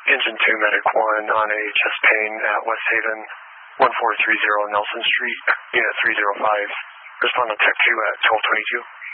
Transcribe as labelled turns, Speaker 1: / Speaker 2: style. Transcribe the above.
Speaker 1: Engine 2, Medic 1 on a chest pain at West Haven, 1430 Nelson Street, Unit 305. Respond to Tech 2 at 1222.